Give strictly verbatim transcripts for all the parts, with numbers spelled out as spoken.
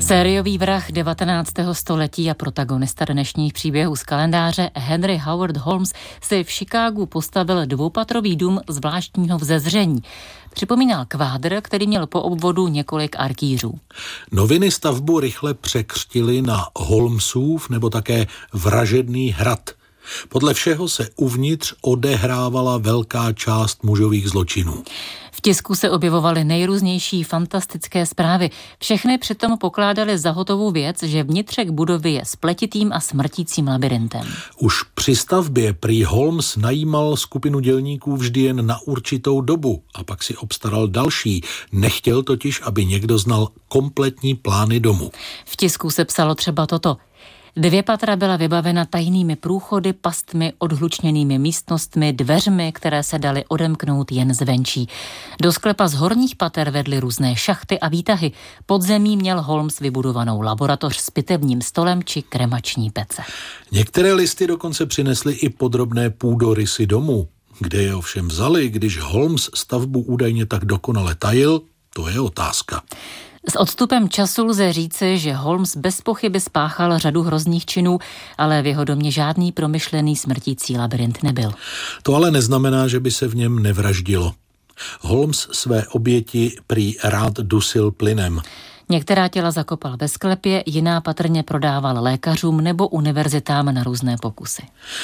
Sériový vrah devatenáctého století a protagonista dnešních příběhů z kalendáře Henry Howard Holmes si v Chicagu postavil dvoupatrový dům zvláštního vzezření. Připomínal kvádr, který měl po obvodu několik arkýřů. Noviny stavbu rychle překřtili na Holmesův nebo také Vražedný hrad. Podle všeho se uvnitř odehrávala velká část mužových zločinů. V tisku se objevovaly nejrůznější fantastické zprávy. Všechny přitom pokládaly za hotovou věc, že vnitřek budovy je spletitým a smrtícím labirintem. Už při stavbě prý Holmes najímal skupinu dělníků vždy jen na určitou dobu a pak si obstaral další. Nechtěl totiž, aby někdo znal kompletní plány domu. V tisku se psalo třeba toto. Dvě patra byla vybavena tajnými průchody, pastmi, odhlučněnými místnostmi, dveřmi, které se daly odemknout jen zvenčí. Do sklepa z horních pater vedly různé šachty a výtahy. Pod zemí měl Holmes vybudovanou laboratoř s pitevním stolem či kremační pece. Některé listy dokonce přinesly i podrobné půdorysy domu. Kde je ovšem vzali, když Holmes stavbu údajně tak dokonale tajil, to je otázka. S odstupem času lze říci, že Holmes bez pochyby spáchal řadu hrozných činů, ale v jeho domě žádný promyšlený smrtící labyrint nebyl. To ale neznamená, že by se v něm nevraždilo. Holmes své oběti prý rád dusil plynem. Některá těla zakopal ve sklepě, jiná patrně prodával lékařům nebo univerzitám na různé pokusy.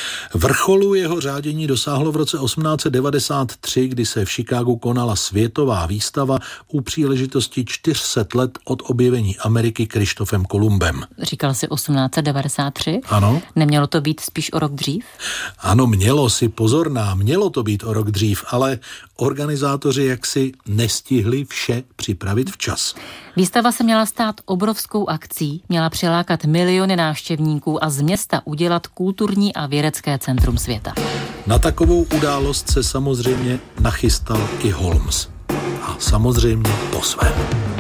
Vrcholu jeho řádění dosáhlo v roce osmnáct set devadesát tři, kdy se v Chicagu konala světová výstava u příležitosti čtyř sta let od objevení Ameriky Krištofem Kolumbem. Říkal jsi osmnáct set devadesát tři? Ano. Nemělo to být spíš o rok dřív? Ano, mělo, si pozorná, mělo to být o rok dřív, ale organizátoři jaksi nestihli vše připravit včas. Výstava se měla stát obrovskou akcí, měla přilákat miliony návštěvníků a z města udělat kulturní a vědecké centrum světa. Na takovou událost se samozřejmě nachystal i Holmes. A samozřejmě po svém.